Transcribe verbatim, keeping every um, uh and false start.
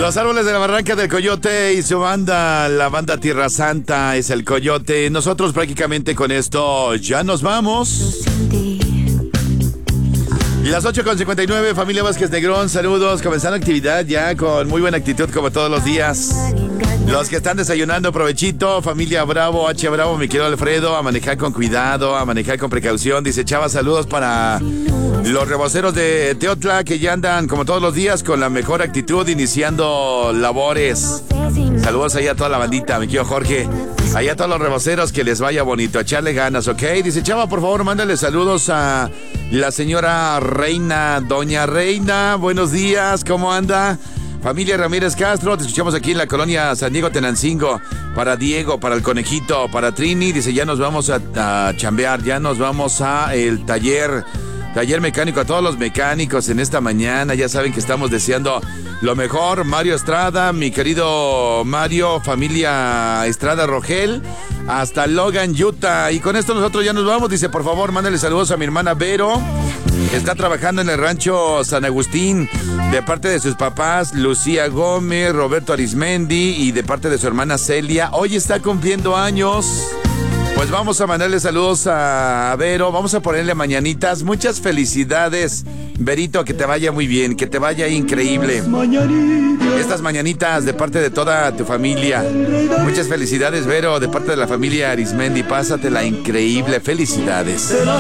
Los Árboles de la Barranca del Coyote y su banda, la banda Tierra Santa es el Coyote. Nosotros prácticamente con esto ya nos vamos. Las ocho con cincuenta y nueve, familia Vázquez Negrón, saludos, comenzando actividad ya con muy buena actitud como todos los días. Los que están desayunando, provechito, familia Bravo, H Bravo, mi querido Alfredo, a manejar con cuidado, a manejar con precaución. Dice Chava, saludos para los reboceros de Teotla que ya andan como todos los días con la mejor actitud iniciando labores. Saludos ahí a toda la bandita, mi querido Jorge. Ahí a todos los reboceros, que les vaya bonito, a echarle ganas, ¿ok? Dice Chava, por favor, mándale saludos a la señora Reina, doña Reina, buenos días, ¿cómo anda? Familia Ramírez Castro, te escuchamos aquí en la colonia San Diego Tenancingo. Para Diego, para el Conejito, para Trini, dice, ya nos vamos a, a chambear, ya nos vamos a el taller, taller mecánico, a todos los mecánicos en esta mañana, ya saben que estamos deseando lo mejor. Mario Estrada, mi querido Mario, familia Estrada Rogel, hasta Logan, Utah. Y con esto nosotros ya nos vamos. Dice, por favor, mándale saludos a mi hermana Vero, que está trabajando en el rancho San Agustín, de parte de sus papás, Lucía Gómez, Roberto Arismendi, y de parte de su hermana Celia. Hoy está cumpliendo años. Pues vamos a mandarle saludos a Vero, vamos a ponerle mañanitas. Muchas felicidades, Verito, que te vaya muy bien, que te vaya increíble. Estas mañanitas de parte de toda tu familia. Muchas felicidades, Vero, de parte de la familia Arismendi. Pásatela increíble, felicidades.